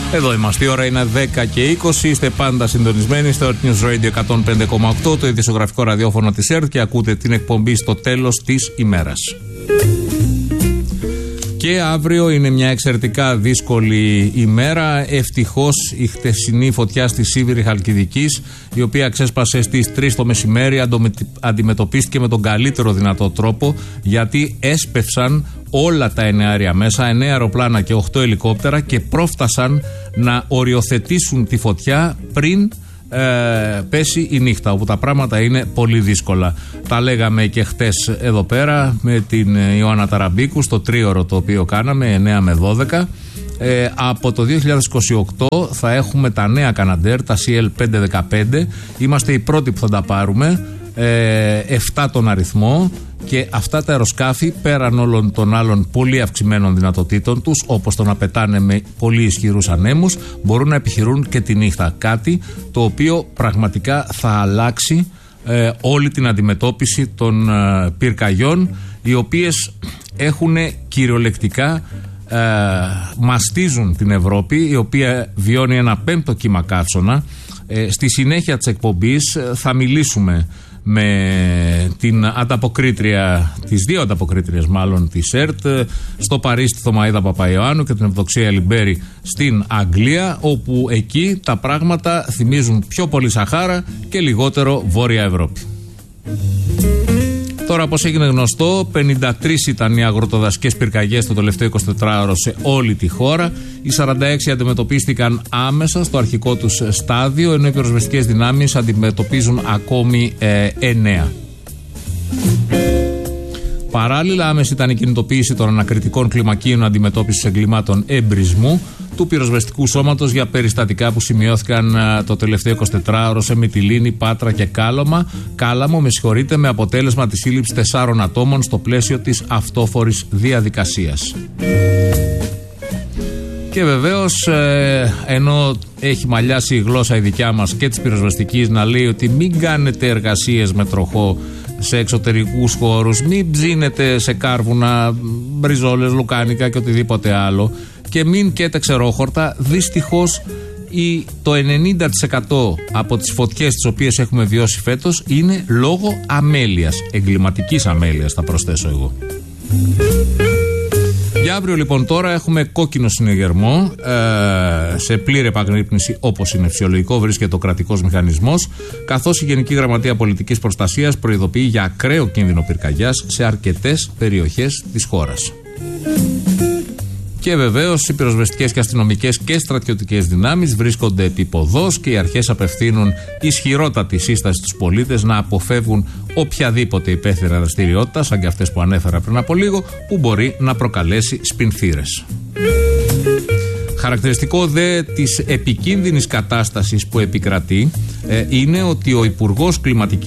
Εδώ είμαστε, η ώρα είναι 10 και 20, είστε πάντα συντονισμένοι στο Earth News Radio 105,8, το ειδησιογραφικό ραδιόφωνο της ΕΡΤ, και ακούτε την εκπομπή στο τέλος της ημέρας. Και αύριο είναι μια εξαιρετικά δύσκολη ημέρα. Ευτυχώς η χτεσινή φωτιά στη Σίβηρη Χαλκιδικής, η οποία ξέσπασε στις 3 το μεσημέρι, αντιμετωπίστηκε με τον καλύτερο δυνατό τρόπο, γιατί έσπευσαν όλα τα εναέρια μέσα, 9 αεροπλάνα και 8 ελικόπτερα, και πρόφτασαν να οριοθετήσουν τη φωτιά πριν πέσει η νύχτα, όπου τα πράγματα είναι πολύ δύσκολα. Τα λέγαμε και χτες εδώ πέρα με την Ιωάννα Ταραμπίκου στο τρίωρο το οποίο κάναμε 9 με 12. Από το 2028 θα έχουμε τα νέα Canadair, τα CL515. Είμαστε οι πρώτοι που θα τα πάρουμε, 7 τον αριθμό, και αυτά τα αεροσκάφη, πέραν όλων των άλλων πολύ αυξημένων δυνατοτήτων τους, όπως το να πετάνε με πολύ ισχυρούς ανέμους, μπορούν να επιχειρούν και τη νύχτα. Κάτι το οποίο πραγματικά θα αλλάξει όλη την αντιμετώπιση των πυρκαγιών, οι οποίες έχουν κυριολεκτικά μαστίζουν την Ευρώπη, η οποία βιώνει ένα 5ο κύμα καύσωνα. Στη συνέχεια της εκπομπής θα μιλήσουμε με την ανταποκρίτρια, τις δύο ανταποκρίτριες μάλλον της ΕΡΤ, στο Παρίσι τη Θωμαΐδα Παπαϊωάννου και την Ευδοξία Λιμπέρη στην Αγγλία, όπου εκεί τα πράγματα θυμίζουν πιο πολύ Σαχάρα και λιγότερο Βόρεια Ευρώπη. Τώρα, όπως έγινε γνωστό, 53 ήταν οι αγροτοδασικές πυρκαγιές το τελευταίο 24ωρο σε όλη τη χώρα. Οι 46 αντιμετωπίστηκαν άμεσα στο αρχικό τους στάδιο, ενώ οι πυροσβεστικές δυνάμεις αντιμετωπίζουν ακόμη 9. Παράλληλα, άμεση ήταν η κινητοποίηση των ανακριτικών κλιμακίων αντιμετώπισης εγκλημάτων εμπρισμού του πυροσβεστικού σώματος για περιστατικά που σημειώθηκαν το τελευταίο 24ωρο σε Μυτιλήνη, Πάτρα και Κάλαμο, με αποτέλεσμα τη σύλληψη 4 ατόμων στο πλαίσιο της αυτόφορης διαδικασίας. Και βεβαίως, ενώ έχει μαλλιάσει η γλώσσα η δικιά μας και της πυροσβεστικής να λέει ότι μην κάνετε εργασίες με τροχό σε εξωτερικούς χώρους, μην ψήνετε σε κάρβουνα, μπριζόλες, λουκάνικα και οτιδήποτε άλλο, και μην καίτε ξερόχορτα, δυστυχώς το 90% από τις φωτιές τις οποίες έχουμε βιώσει φέτος είναι λόγω αμέλειας, εγκληματικής αμέλειας θα προσθέσω εγώ. Για αύριο λοιπόν τώρα έχουμε κόκκινο συνεγερμό, σε πλήρη επαγρύπνηση όπως είναι φυσιολογικό βρίσκεται ο κρατικός μηχανισμός, καθώς η Γενική Γραμματεία Πολιτικής Προστασίας προειδοποιεί για ακραίο κίνδυνο πυρκαγιάς σε αρκετές περιοχές της χώρας. Και βεβαίως οι πυροσβεστικές και αστυνομικές και στρατιωτικές δυνάμεις βρίσκονται επί ποδός και οι αρχές απευθύνουν ισχυρότατη σύσταση στους πολίτες να αποφεύγουν οποιαδήποτε υπαίθρια δραστηριότητα, σαν και αυτές που ανέφερα πριν από λίγο, που μπορεί να προκαλέσει σπινθήρες. Χαρακτηριστικό δε της επικίνδυνης κατάστασης που επικρατεί είναι ότι ο Υπουργός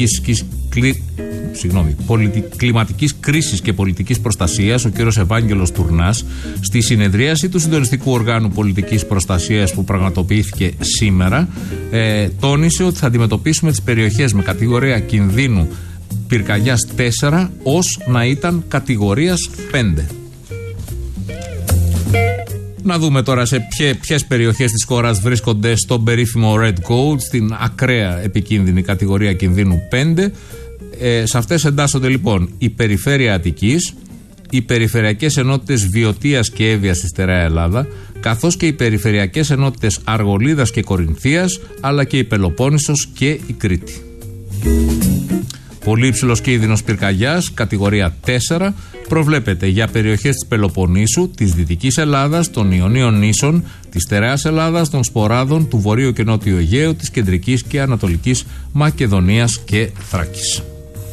Κλιματικής Κρίσης και Πολιτικής Προστασίας, ο κ. Ευάγγελος Τουρνάς, στη συνεδρίαση του Συντονιστικού Οργάνου Πολιτικής Προστασίας που πραγματοποιήθηκε σήμερα, τόνισε ότι θα αντιμετωπίσουμε τις περιοχές με κατηγορία κινδύνου πυρκαγιάς 4 ως να ήταν κατηγορίας 5. Να δούμε τώρα σε ποιες περιοχές της χώρας βρίσκονται στον περίφημο Red Code, στην ακραία επικίνδυνη κατηγορία κινδύνου 5. Σε αυτές εντάσσονται λοιπόν η περιφέρεια Αττικής, οι περιφερειακές ενότητες Βιωτίας και Εύβοιας στη Στερεά Ελλάδα, καθώς και οι περιφερειακές ενότητες Αργολίδας και Κορινθίας, αλλά και η Πελοπόννησος και η Κρήτη. Πολύ υψηλός κίνδυνος πυρκαγιάς, κατηγορία 4, προβλέπεται για περιοχές της Πελοποννήσου, της Δυτικής Ελλάδας, των Ιωνίων νήσων, της Στερεάς Ελλάδας, των Σποράδων, του Βορείου και Νότιου Αιγαίου, της Κεντρικής και Ανατολικής Μακεδονίας και Θράκης.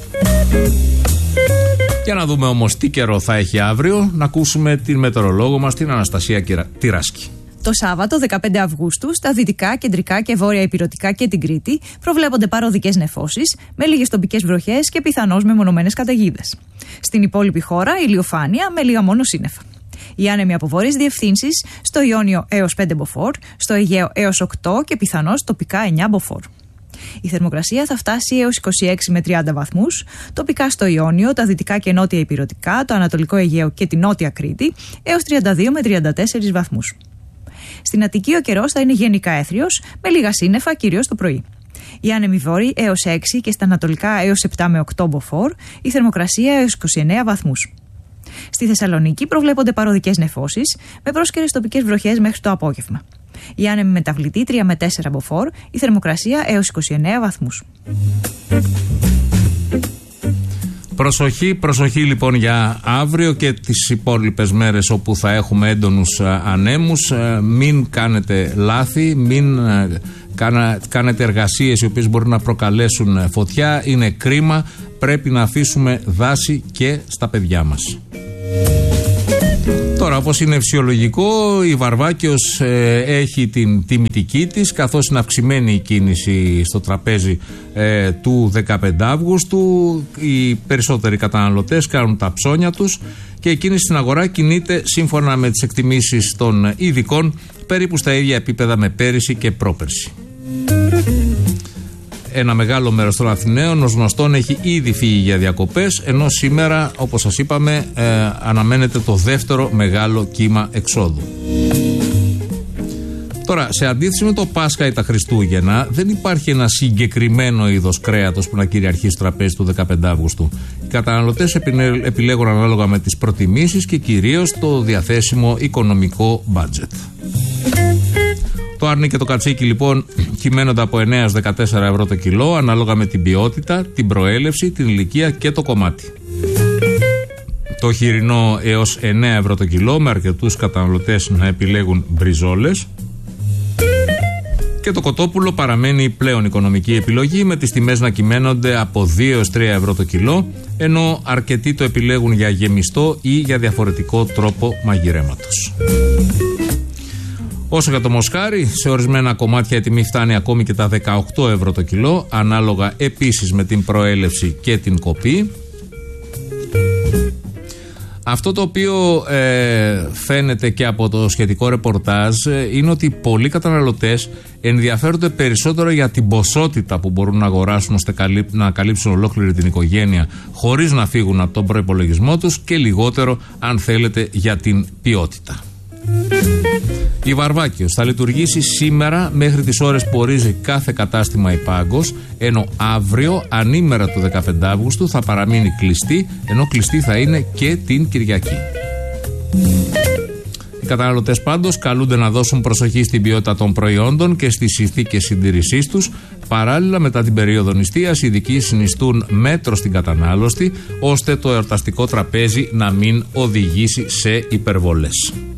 Για να δούμε όμως τι καιρό θα έχει αύριο, να ακούσουμε την μετεωρολόγο μας, την Αναστασία Τυράσκη. Το Σάββατο 15 Αυγούστου, στα δυτικά, κεντρικά και βόρεια Ηπειρωτικά και την Κρήτη προβλέπονται παροδικές νεφώσεις με λίγες τοπικές βροχές και πιθανώς μεμονωμένες καταιγίδες. Στην υπόλοιπη χώρα ηλιοφάνεια με λίγα μόνο σύννεφα. Οι άνεμοι από βόρειες διευθύνσεις στο Ιόνιο έως 5 μποφόρ, στο Αιγαίο έως 8 και πιθανώς τοπικά 9 μποφόρ. Η θερμοκρασία θα φτάσει έως 26 με 30 βαθμούς, τοπικά στο Ιόνιο, τα δυτικά και νότια Ηπειρωτικά, το Ανατολικό Αιγαίο και την νότια Κρήτη έως 32 με 34 βαθμούς. Στην Αττική ο καιρός θα είναι γενικά έθριος, με λίγα σύννεφα, κυρίως το πρωί. Οι άνεμοι βόρειοι έως 6 και στα ανατολικά έως 7 με 8 μποφόρ, η θερμοκρασία έως 29 βαθμούς. Στη Θεσσαλονίκη προβλέπονται παροδικές νεφώσεις, με πρόσκαιρες τοπικές βροχές μέχρι το απόγευμα. Οι άνεμοι μεταβλητοί 3 με 4 μποφόρ, η θερμοκρασία έως 29 βαθμούς. Προσοχή λοιπόν για αύριο και τις υπόλοιπες μέρες όπου θα έχουμε έντονους ανέμους. Μην κάνετε λάθη, μην κάνετε εργασίες οι οποίες μπορεί να προκαλέσουν φωτιά. Είναι κρίμα, πρέπει να αφήσουμε δάση και στα παιδιά μας. Τώρα, όπως είναι φυσιολογικό, η Βαρβάκιος έχει την τιμητική της, καθώς είναι αυξημένη η κίνηση στο τραπέζι του 15 Αύγουστου. Οι περισσότεροι καταναλωτές κάνουν τα ψώνια τους και η κίνηση στην αγορά κινείται σύμφωνα με τις εκτιμήσεις των ειδικών περίπου στα ίδια επίπεδα με πέρυσι και πρόπερσι. Ένα μεγάλο μέρος των Αθηναίων ως γνωστόν έχει ήδη φύγει για διακοπές, ενώ σήμερα, όπως σας είπαμε, αναμένεται το δεύτερο μεγάλο κύμα εξόδου. Τώρα, σε αντίθεση με το Πάσχα ή τα Χριστούγεννα, δεν υπάρχει ένα συγκεκριμένο είδος κρέατος που να κυριαρχεί στο τραπέζι του 15 Αύγουστου. Οι καταναλωτές επιλέγουν ανάλογα με τις προτιμήσεις και κυρίως το διαθέσιμο οικονομικό μπάτζετ. Το άρνη και το κατσίκι λοιπόν κυμαίνονται από 9 έως 14 ευρώ το κιλό, ανάλογα με την ποιότητα, την προέλευση, την ηλικία και το κομμάτι. Το χοιρινό έως 9 ευρώ το κιλό, με αρκετούς καταναλωτές να επιλέγουν μπριζόλες. Και το κοτόπουλο παραμένει η πλέον οικονομική επιλογή, με τις τιμές να κυμαίνονται από 2 έως 3 ευρώ το κιλό, ενώ αρκετοί το επιλέγουν για γεμιστό ή για διαφορετικό τρόπο μαγειρέματος. Όσο για το μοσχάρι, σε ορισμένα κομμάτια η τιμή φτάνει ακόμη και τα 18 ευρώ το κιλό, ανάλογα επίσης με την προέλευση και την κοπή. Αυτό το οποίο φαίνεται και από το σχετικό ρεπορτάζ είναι ότι πολλοί καταναλωτές ενδιαφέρονται περισσότερο για την ποσότητα που μπορούν να αγοράσουν ώστε να καλύψουν ολόκληρη την οικογένεια χωρίς να φύγουν από τον προϋπολογισμό τους και λιγότερο, αν θέλετε, για την ποιότητα. Η Βαρβάκιος θα λειτουργήσει σήμερα μέχρι τις ώρες που ορίζει κάθε κατάστημα ή πάγκος, ενώ αύριο, ανήμερα του 15 Αύγουστου, θα παραμείνει κλειστή, ενώ κλειστή θα είναι και την Κυριακή. Οι καταναλωτές πάντως καλούνται να δώσουν προσοχή στην ποιότητα των προϊόντων και στις συνθήκες συντήρησής τους. Παράλληλα, μετά την περίοδο νηστείας, οι ειδικοί συνιστούν μέτρο στην κατανάλωση, ώστε το εορταστικό τραπέζι να μην οδηγήσει σε υπερβολές.